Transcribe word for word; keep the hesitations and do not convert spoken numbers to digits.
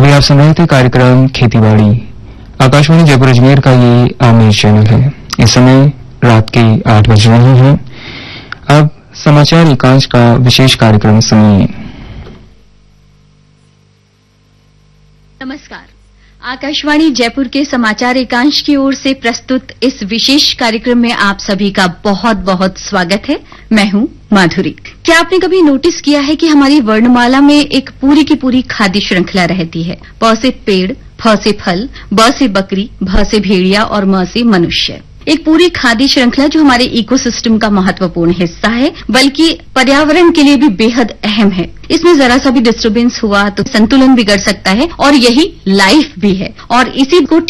अभी आप सुन रहे थे कार्यक्रम खेतीबाड़ी। आकाशवाणी जयपुर अजमेर का ये आमिर चैनल है। इस समय रात के आठ बज रहे हैं। अब समाचार एकांश का विशेष कार्यक्रम सुनिए। नमस्कार, आकाशवाणी जयपुर के समाचार एकांश की ओर से प्रस्तुत इस विशेष कार्यक्रम में आप सभी का बहुत बहुत स्वागत है। मैं हूं माधुरी। क्या आपने कभी नोटिस किया है कि हमारी वर्णमाला में एक पूरी की पूरी खाद्य श्रृंखला रहती है? प से पेड़, फ से फल, ब से बकरी, भ से भेड़िया और म से मनुष्य। एक पूरी खाद्य श्रृंखला जो हमारे इकोसिस्टम का महत्वपूर्ण हिस्सा है, बल्कि पर्यावरण के लिए भी बेहद अहम है। इसमें जरा सा भी डिस्टर्बेंस हुआ तो संतुलन बिगड़ सकता है और यही लाइफ भी है। और इसी को